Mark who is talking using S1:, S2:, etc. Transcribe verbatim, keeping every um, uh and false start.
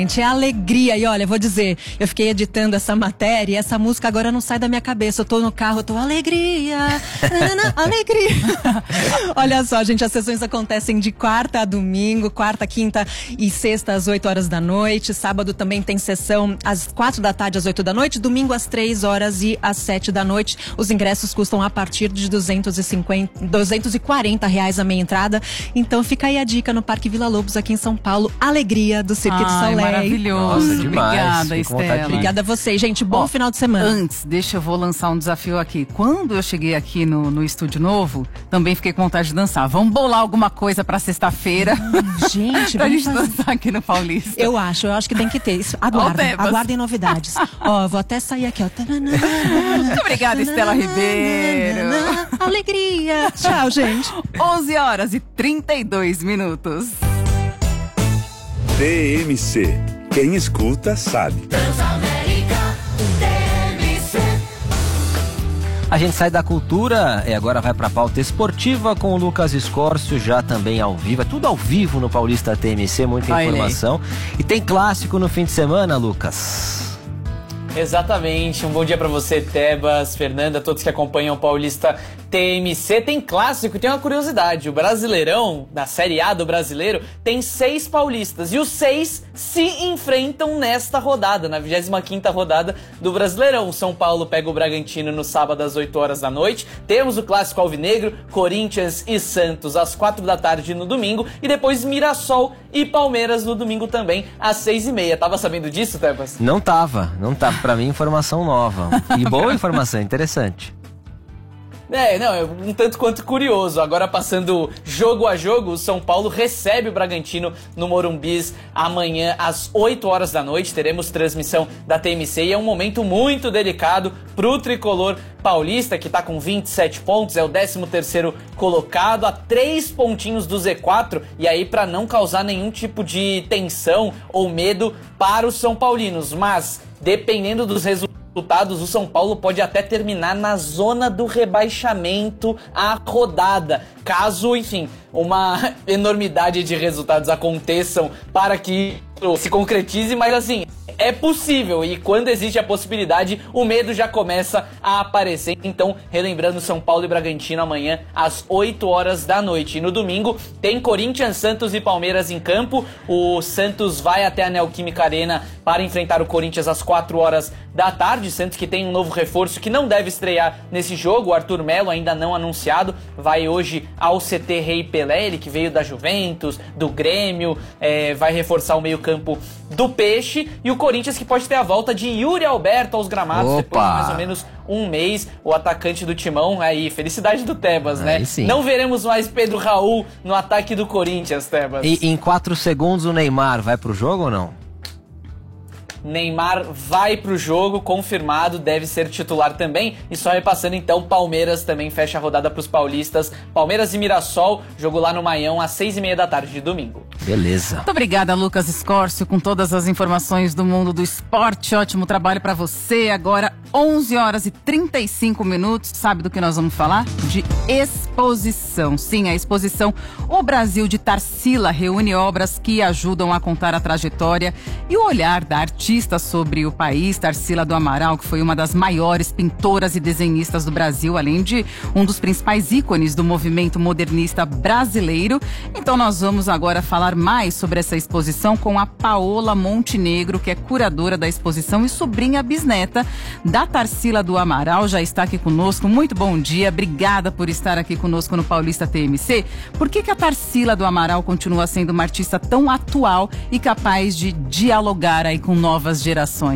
S1: gente, é alegria. E olha, vou dizer, eu fiquei editando essa matéria e essa música agora não sai da minha cabeça. Eu tô no carro, eu tô alegria, nanana, alegria. Olha só, gente, as sessões acontecem de quarta a domingo, quarta, quinta e sexta às oito horas da noite. Sábado também tem sessão às quatro da tarde às oito da noite, domingo às três horas e às sete da noite. Os ingressos custam a partir de duzentos e cinquenta, duzentos e quarenta reais a meia entrada. Então fica aí a dica no Parque Vila Lobos, aqui em São Paulo. Alegria do Cirque du Soleil.
S2: Maravilhoso.
S3: Nossa, demais.
S2: Obrigada, Estela.
S1: Obrigada a vocês, gente. Bom
S2: Ó,
S1: final de semana.
S2: Antes, deixa eu vou lançar um desafio aqui. Quando eu cheguei aqui no, no estúdio novo, também fiquei com vontade de dançar. Vamos bolar alguma coisa pra sexta-feira?
S1: Hum, gente,
S2: pra
S1: vamos
S2: gente
S1: fazer.
S2: dançar aqui no Paulista.
S1: Eu acho, eu acho que tem que ter. Isso, aguardem,
S2: Ó,
S1: aguardem novidades. Ó, vou até sair aqui, ó.
S2: Muito obrigada, Estela Ribeiro.
S1: Alegria. Tchau, gente.
S2: onze horas e trinta e dois minutos.
S4: T M C. Quem escuta sabe.
S3: A gente sai da cultura e agora vai para a pauta esportiva com o Lucas Escórcio, já também ao vivo. É tudo ao vivo no Paulista T M C, muita
S2: Olha
S3: informação. E tem clássico no fim de semana, Lucas.
S5: Exatamente, um bom dia pra você, Tebas, Fernanda, todos que acompanham o Paulista T M C. Tem clássico e tem uma curiosidade, o Brasileirão, da Série A do Brasileiro, tem seis paulistas e os seis se enfrentam nesta rodada, na vigésima quinta rodada do Brasileirão. O São Paulo pega o Bragantino no sábado às oito horas da noite, temos o clássico alvinegro, Corinthians e Santos às quatro da tarde no domingo e depois Mirassol e Palmeiras no domingo também às seis e meia. Tava sabendo disso, Tebas?
S3: Não tava, não tava. Pra mim, informação nova. E boa informação, interessante.
S5: É, não, é um tanto quanto curioso. Agora passando jogo a jogo, o São Paulo recebe o Bragantino no Morumbis amanhã às oito horas da noite. Teremos transmissão da T M C e é um momento muito delicado pro tricolor paulista, que tá com vinte e sete pontos, é o décimo terceiro colocado, a três pontinhos do Z quatro, e aí para não causar nenhum tipo de tensão ou medo para os são paulinos, mas dependendo dos resultados, o São Paulo pode até terminar na zona do rebaixamento a rodada, caso, enfim, uma enormidade de resultados aconteçam para que se concretize, mas assim, é possível, e quando existe a possibilidade, o medo já começa a aparecer. Então, relembrando, São Paulo e Bragantino amanhã às oito horas da noite. E no domingo tem Corinthians, Santos e Palmeiras em campo. O Santos vai até a Neoquímica Arena para enfrentar o Corinthians às quatro horas da tarde. Santos que tem um novo reforço que não deve estrear nesse jogo, o Arthur Melo, ainda não anunciado, vai hoje ao C T Rei Pelé, ele que veio da Juventus, do Grêmio, é, vai reforçar o meio-campo do Peixe, e o Corinthians que pode ter a volta de Yuri Alberto aos gramados.
S3: Opa!
S5: Depois de mais ou menos um mês, o atacante do Timão, aí, felicidade do Tebas,
S3: Aí
S5: né?
S3: sim.
S5: Não veremos mais Pedro Raul no ataque do Corinthians, Tebas.
S3: E em quatro segundos o Neymar vai pro jogo ou não?
S5: Neymar vai pro jogo, confirmado, deve ser titular também. E só repassando então, Palmeiras também fecha a rodada pros paulistas. Palmeiras e Mirassol, jogo lá no Maião às seis e meia da tarde de domingo.
S3: Beleza.
S2: Muito obrigada, Lucas Escórcio, com todas as informações do mundo do esporte. Ótimo trabalho pra você. Agora, onze horas e trinta e cinco minutos. Sabe do que nós vamos falar? De exposição. Sim, a exposição O Brasil de Tarsila reúne obras que ajudam a contar a trajetória e o olhar da artista sobre o país. Tarsila do Amaral, que foi uma das maiores pintoras e desenhistas do Brasil, além de um dos principais ícones do movimento modernista brasileiro. Então nós vamos agora falar mais sobre essa exposição com a Paola Montenegro, que é curadora da exposição e sobrinha bisneta da Tarsila do Amaral. Já está aqui conosco. Muito bom dia. Obrigada por estar aqui conosco no Paulista T M C. Por que que a Tarsila do Amaral continua sendo uma artista tão atual e capaz de dialogar aí com novas gerações?